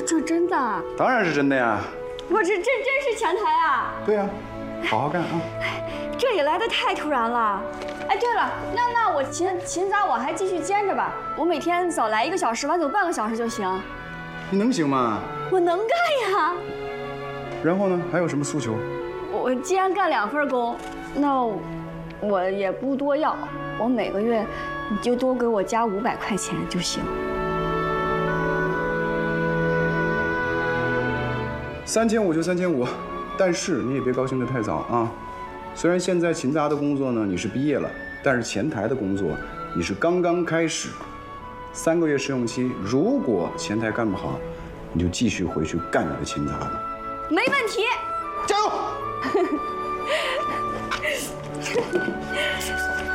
这真的？ 当然是真的呀。 我这真是前台啊？ 对呀，好好干啊。 这也来得太突然了。哎，对了，那我勤杂我还继续兼着吧，我每天早来1个小时，晚走半个小时就行。 你能行吗？ 我能干呀。 然后呢？还有什么诉求？ 我既然干2份工，那我也不多要，我每个月你就多给我加500块钱就行。 3500就3500，但是你也别高兴得太早啊。虽然现在勤杂的工作呢你是毕业了，但是前台的工作你是刚刚开始，3个月试用期，如果前台干不好，你就继续回去干你的勤杂吧。 没问题， 加油！